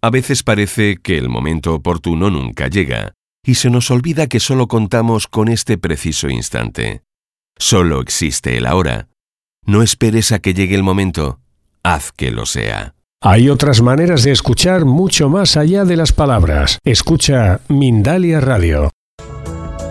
A veces parece que el momento oportuno nunca llega, y se nos olvida que solo contamos con este preciso instante. Solo existe el ahora. No esperes a que llegue el momento, haz que lo sea. Hay otras maneras de escuchar mucho más allá de las palabras. Escucha Mindalia Radio.